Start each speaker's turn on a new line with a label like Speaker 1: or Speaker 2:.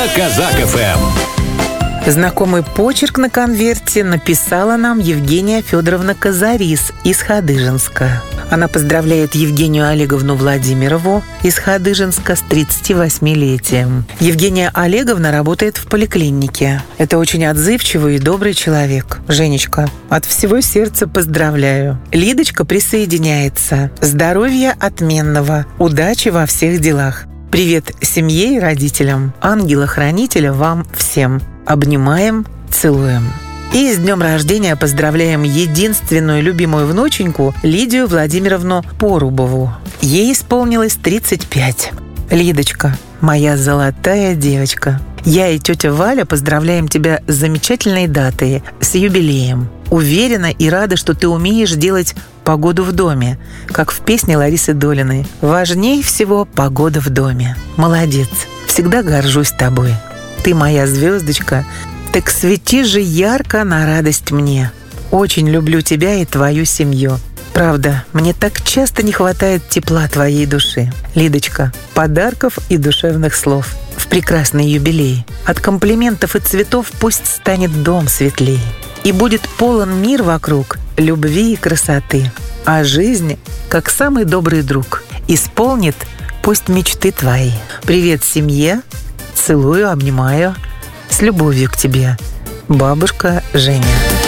Speaker 1: Казак ФМ.
Speaker 2: Знакомый почерк на конверте написала нам Евгения Федоровна Казарис из Хадыженска. Она поздравляет Евгению Олеговну Владимирову из Хадыженска с 38-летием. Евгения Олеговна работает в поликлинике. Это очень отзывчивый и добрый человек. Женечка, от всего сердца поздравляю. Лидочка присоединяется. Здоровья отменного. Удачи во всех делах. Привет семье и родителям. Ангела-хранителя вам всем. Обнимаем, целуем. И с днем рождения поздравляем единственную любимую внученьку Лидию Владимировну Порубову. Ей исполнилось 35. Лидочка, моя золотая девочка. Я и тетя Валя поздравляем тебя с замечательной датой, с юбилеем. Уверена и рада, что ты умеешь делать погоду в доме, как в песне Ларисы Долиной. Важнее всего погода в доме. Молодец. Всегда горжусь тобой. Ты моя звездочка, так свети же ярко на радость мне. Очень люблю тебя и твою семью. Правда, мне так часто не хватает тепла твоей души. Лидочка, подарков и душевных слов в прекрасный юбилей. От комплиментов и цветов пусть станет дом светлей. И будет полон мир вокруг любви и красоты. А жизнь, как самый добрый друг, исполнит пусть мечты твои. Привет семье. Целую, обнимаю. С любовью к тебе. Бабушка Женя.